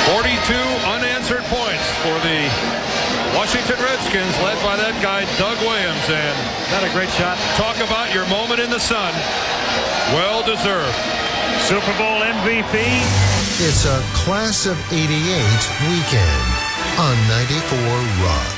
42 unanswered points for the Washington Redskins, led by that guy, Doug Williams. And not a great shot. Talk about your moment in the sun. Well deserved. Super Bowl MVP. It's a Class of '88 weekend on 94 Rock.